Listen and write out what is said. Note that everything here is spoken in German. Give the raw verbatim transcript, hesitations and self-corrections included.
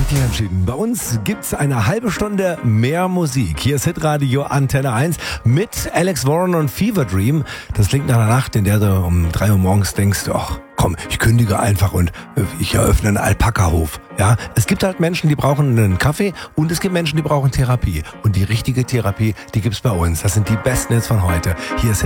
richtig entschieden. Bei uns gibt's eine halbe Stunde mehr Musik. Hier ist Hitradio Antenne eins mit Alex Warren und Fever Dream. Das klingt nach einer Nacht, in der du um drei Uhr morgens denkst, ach komm, ich kündige einfach und ich eröffne einen Alpaka-Hof. Ja, es gibt halt Menschen, die brauchen einen Kaffee und es gibt Menschen, die brauchen Therapie. Und die richtige Therapie, die gibt's bei uns. Das sind die besten Hits von heute. Hier ist